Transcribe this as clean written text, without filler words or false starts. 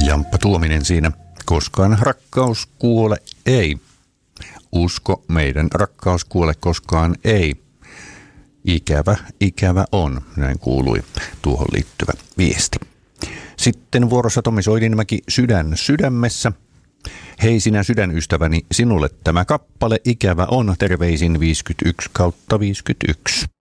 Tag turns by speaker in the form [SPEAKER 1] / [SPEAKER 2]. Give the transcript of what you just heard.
[SPEAKER 1] Jamppa Tuominen siinä. Koskaan rakkaus kuole ei. Usko, meidän rakkaus kuole koskaan ei. Ikävä on, näin kuului tuohon liittyvä viesti. Sitten vuorossa Tomi Soidinmäki, Sydän sydämessä. Hei sinä sydänystäväni, sinulle tämä kappale ikävä on, terveisin 51/51.